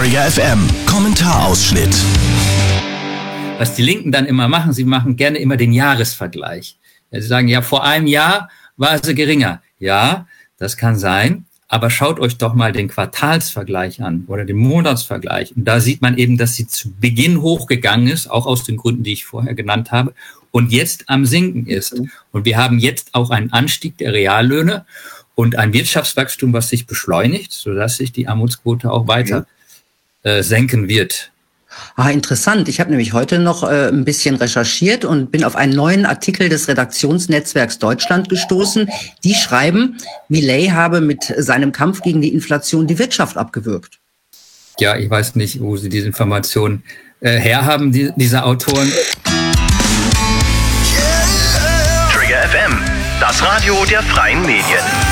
Trigger FM Kommentarausschnitt. Was die Linken dann immer machen, sie machen gerne immer den Jahresvergleich. Sie sagen, ja, vor einem Jahr war sie geringer. Ja, das kann sein, aber schaut euch doch mal den Quartalsvergleich an oder den Monatsvergleich. Und da sieht man eben, dass sie zu Beginn hochgegangen ist, auch aus den Gründen, die ich vorher genannt habe, und jetzt am Sinken ist. Und wir haben jetzt auch einen Anstieg der Reallöhne und ein Wirtschaftswachstum, was sich beschleunigt, sodass sich die Armutsquote auch weiter senken wird. Interessant. Ich habe nämlich heute noch ein bisschen recherchiert und bin auf einen neuen Artikel des Redaktionsnetzwerks Deutschland gestoßen. Die schreiben, Milei habe mit seinem Kampf gegen die Inflation die Wirtschaft abgewürgt. Ja, ich weiß nicht, wo sie diese Informationen herhaben, diese Autoren. Trigger FM, das Radio der freien Medien.